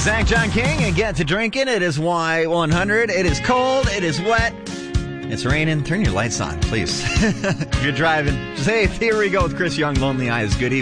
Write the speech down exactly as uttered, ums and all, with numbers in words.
Zach John King and Get to Drinking. It is Y one hundred. It is cold. It is wet. It's raining. Turn your lights on, please. If you're driving, just, hey, here we go with Chris Young, Lonely Eyes. Good evening.